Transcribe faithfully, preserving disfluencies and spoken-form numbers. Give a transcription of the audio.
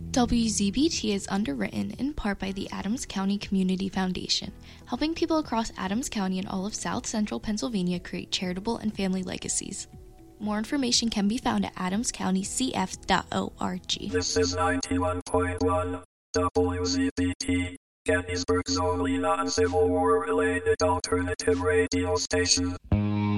W Z B T is underwritten in part by the Adams County Community Foundation, helping people across Adams County and all of South Central Pennsylvania create charitable and family legacies. More information can be found at adams county c f dot org. This is ninety-one point one W Z B T, Gettysburg's only non-Civil War-related alternative radio station.